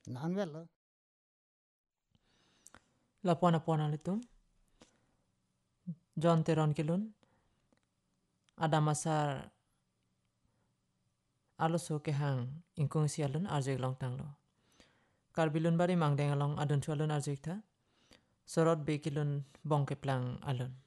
nan vela Lapona pona litum. John teron kilun. Ada masar aluso ke hang ingkung sialun arjek long tanglo. Karbilun bari mangdeng along adun chualun arjek tha. Sorot be kilun bong ke plang alun.